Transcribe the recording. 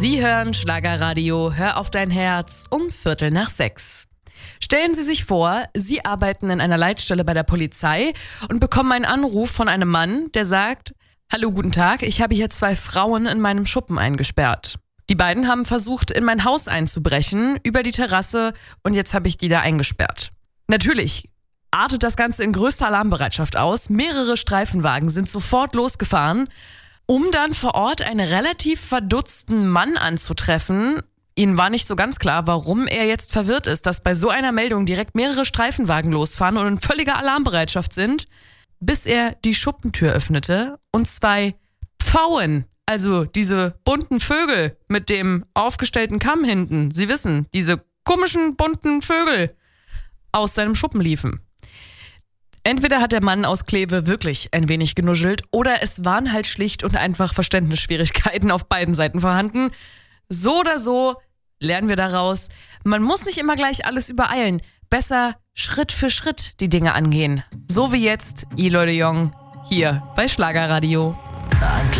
Sie hören Schlagerradio, hör auf dein Herz um 5:45. Stellen Sie sich vor, Sie arbeiten in einer Leitstelle bei der Polizei und bekommen einen Anruf von einem Mann, der sagt: Hallo, guten Tag, ich habe hier 2 Frauen in meinem Schuppen eingesperrt. Die beiden haben versucht, in mein Haus einzubrechen, über die Terrasse, und jetzt habe ich die da eingesperrt. Natürlich artet das Ganze in größter Alarmbereitschaft aus. Mehrere Streifenwagen sind sofort losgefahren, um dann vor Ort einen relativ verdutzten Mann anzutreffen. Ihnen war nicht so ganz klar, warum er jetzt verwirrt ist, dass bei so einer Meldung direkt mehrere Streifenwagen losfahren und in völliger Alarmbereitschaft sind, bis er die Schuppentür öffnete und 2 Pfauen, also diese bunten Vögel mit dem aufgestellten Kamm hinten, Sie wissen, diese komischen bunten Vögel, aus seinem Schuppen liefen. Entweder hat der Mann aus Kleve wirklich ein wenig genuschelt oder es waren halt schlicht und einfach Verständnisschwierigkeiten auf beiden Seiten vorhanden. So oder so lernen wir daraus, man muss nicht immer gleich alles übereilen. Besser Schritt für Schritt die Dinge angehen. So wie jetzt, Leute Jong, hier bei Schlagerradio.